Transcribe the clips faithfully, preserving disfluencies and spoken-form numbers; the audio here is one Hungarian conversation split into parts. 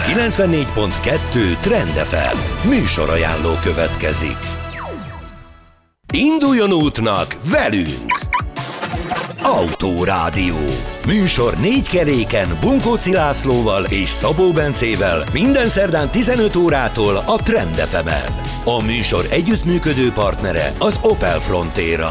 kilencvennégy pont kettő Trend ef em műsorajánló következik. Induljon útnak velünk! Autórádió. Műsor négy keréken Bunkóci Lászlóval és Szabó Bencével minden szerdán tizenöt órától a Trend ef emen. A műsor együttműködő partnere az Opel Frontera.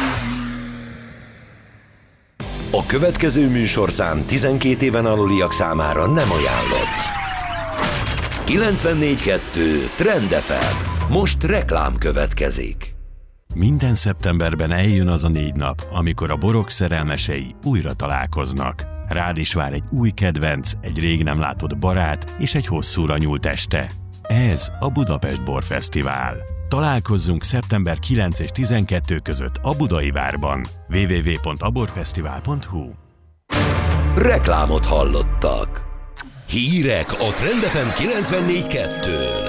A következő műsorszám tizenkét éven aluliak számára nem ajánlott. kilencvennégy pont kettő Trend ef em. Most reklám következik. Minden szeptemberben eljön az a négy nap, amikor a borok szerelmesei újra találkoznak. Rád is vár egy új kedvenc, egy rég nem látott barát és egy hosszúra nyúlt este. Ez a Budapest Borfesztivál. Találkozzunk szeptember kilenc és tizenkettő között a Budai Várban. double-u double-u double-u pont a borfesztivál pont hu. Reklámot hallottak. Hírek a Trend ef em kilencvennégy pont kettőn.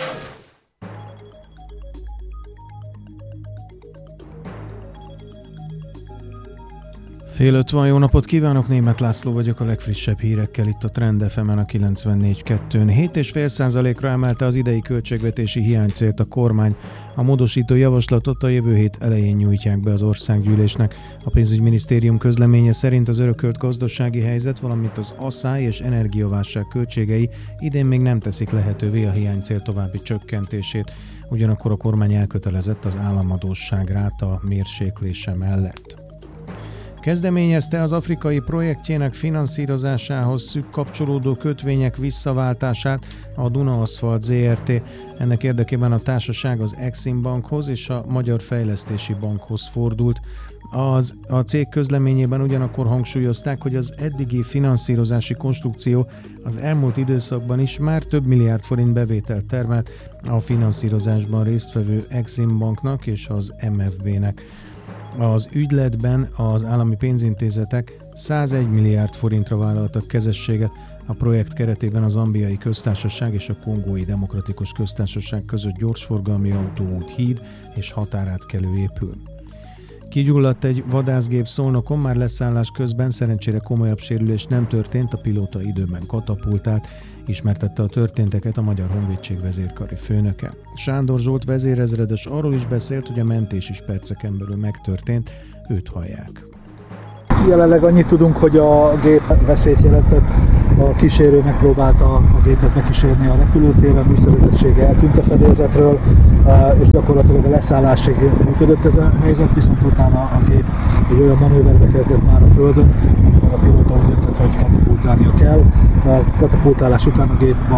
Fél öt van, jó napot kívánok, Németh László vagyok, a legfrissebb hírekkel itt a Trend ef emen a kilencvennégy pont kettőn. hét egész öt százalékra emelte az idei költségvetési hiánycélt a kormány. A módosító javaslatot a jövő hét elején nyújtják be az országgyűlésnek. A pénzügyminisztérium közleménye szerint az örökölt gazdasági helyzet, valamint az asszály és energiaválság költségei idén még nem teszik lehetővé a hiánycél további csökkentését. Ugyanakkor a kormány elkötelezett az államadósság ráta mérséklése mellett. Kezdeményezte az afrikai projektjének finanszírozásához szűk kapcsolódó kötvények visszaváltását a Duna Aszfalt zé er té. Ennek érdekében a társaság az Exim Bankhoz és a Magyar Fejlesztési Bankhoz fordult. Az, a cég közleményében ugyanakkor hangsúlyozták, hogy az eddigi finanszírozási konstrukció az elmúlt időszakban is már több milliárd forint bevételt termelt a finanszírozásban résztvevő Exim Banknak és az em ef bének. Az ügyletben az állami pénzintézetek százegy milliárd forintra vállaltak kezességet. A projekt keretében a Zambiai Köztársaság és a Kongói Demokratikus Köztársaság között gyorsforgalmi autóút, híd és határátkelő épül. Kigyulladt egy vadászgép Szolnokon, már leszállás közben, szerencsére komolyabb sérülés nem történt, a pilóta időben katapultált, ismertette a történteket a Magyar Honvédség vezérkari főnöke. Sándor Zsolt vezérezredes arról is beszélt, hogy a mentés is perceken belül megtörtént, őt hallják. Jelenleg annyit tudunk, hogy a gép veszélyt jelentett, a kísérő megpróbálta a gépet megkísérni a repülőtéren, műszerezettsége eltűnt a fedélzetről, és gyakorlatilag a leszállásig működött ez a helyzet, viszont utána a gép egy olyan manőverbe kezdett már a földön, amikor a pilóta úgy döntött, hogy katapultálnia kell. A katapultálás után a gép